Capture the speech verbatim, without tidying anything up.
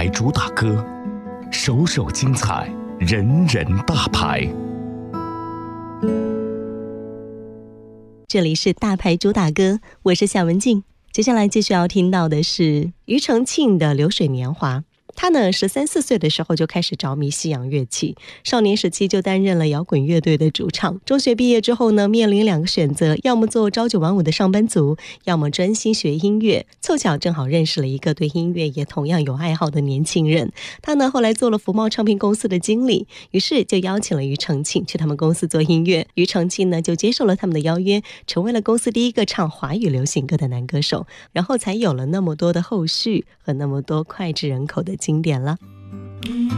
牌主打歌，首首精彩，人人大牌。 这里是大牌主打歌，我是夏文静。接下来继续要听到的是庾澄庆的《流水年华》。他呢，十三四岁的时候就开始着迷西洋乐器，少年时期就担任了摇滚乐队的主唱。中学毕业之后呢，面临两个选择，要么做朝九晚五的上班族，要么专心学音乐。凑巧正好认识了一个对音乐也同样有爱好的年轻人。他呢，后来做了福茂唱片公司的经理，于是就邀请了庾澄庆去他们公司做音乐。庾澄庆呢，就接受了他们的邀约，成为了公司第一个唱华语流行歌的男歌手，然后才有了那么多的后续和那么多脍炙人口的经典了。